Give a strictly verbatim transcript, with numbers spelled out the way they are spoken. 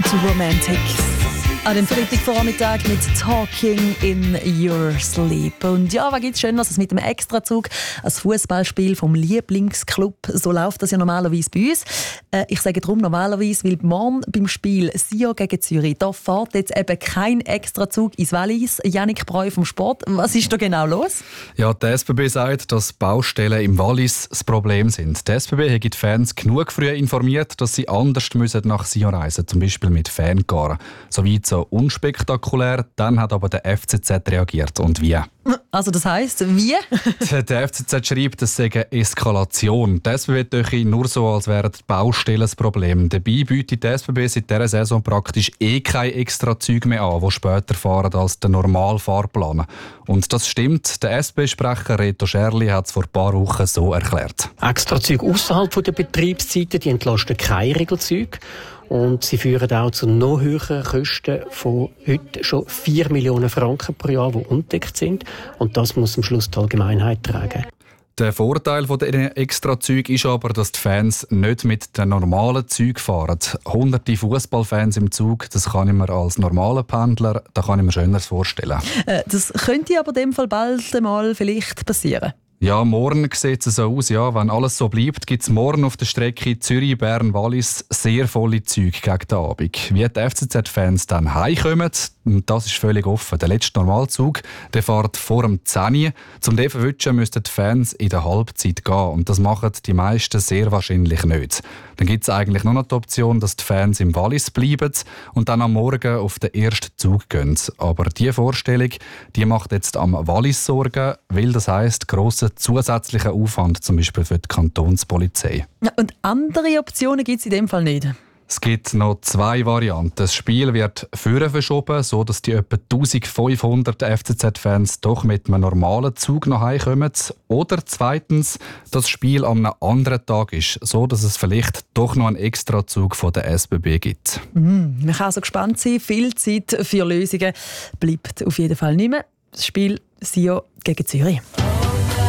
Romantic. An dem Freitagvormittag mit Talking in Your Sleep. Und ja, was gibt's Schöneres als mit einem Extrazug als Fußballspiel vom Lieblingsclub? So läuft das ja normalerweise bei uns. Äh, ich sage darum normalerweise, weil morgen beim Spiel Sion gegen Zürich, da fährt jetzt eben kein Extrazug ins Wallis. Jannik Breu vom Sport, was ist da genau los? Ja, die S B B sagt, dass Baustellen im Wallis das Problem sind. Die S B B hat die Fans genug früh informiert, dass sie anders müssen nach Sion reisen müssen, zum Beispiel mit Fangaren. Soweit so unspektakulär, dann hat aber der F C Z reagiert. Und wie? Also das heisst, wie? Der F C Z schreibt, es sei eine Eskalation. Die S B B tue nur so, als wären die Baustellen das Problem. Dabei bietet die S B B seit dieser Saison praktisch eh kein extra Züge mehr an, die später fahren als der normale Fahrplan. Und das stimmt. Der S B B-Sprecher Reto Scherli hat es vor ein paar Wochen so erklärt. Extrazüge außerhalb der Betriebszeiten die entlasten keine Regelzüge. Und sie führen auch zu noch höheren Kosten von heute schon vier Millionen Franken pro Jahr, die undeckt sind. Und das muss am Schluss die Allgemeinheit tragen. Der Vorteil dieser Extrazüge ist aber, dass die Fans nicht mit den normalen Zügen fahren. Hunderte Fußballfans im Zug, das kann ich mir als normaler Pendler, da kann ich mir Schöneres vorstellen. Äh, das könnte aber in dem Fall bald einmal vielleicht passieren. Ja, morgen sieht es so aus. Ja, wenn alles so bleibt, gibt es morgen auf der Strecke Zürich-Bern-Wallis sehr volle Züge gegen den Abend. Wie die F C Z-Fans dann heimkommen, das ist völlig offen. Der letzte Normalzug der fährt vor dem zehn Uhr. Zum den verwischen müssten die Fans in der Halbzeit gehen. Und das machen die meisten sehr wahrscheinlich nicht. Dann gibt es eigentlich nur noch die Option, dass die Fans im Wallis bleiben und dann am Morgen auf den ersten Zug gehen. Aber diese Vorstellung die macht jetzt am Wallis Sorgen, weil das heisst, grosser zusätzlicher Aufwand, zum Beispiel für die Kantonspolizei. Ja, und andere Optionen gibt es in dem Fall nicht? Es gibt noch zwei Varianten. Das Spiel wird vorher verschoben, sodass die etwa eintausendfünfhundert F C Z-Fans doch mit einem normalen Zug nach Hause kommen. Oder zweitens, das Spiel an einem anderen Tag ist, sodass es vielleicht doch noch einen Extrazug von der S B B gibt. Mm, man kann also gespannt sein. Viel Zeit für Lösungen bleibt auf jeden Fall nicht mehr. Das Spiel Sion gegen Zürich.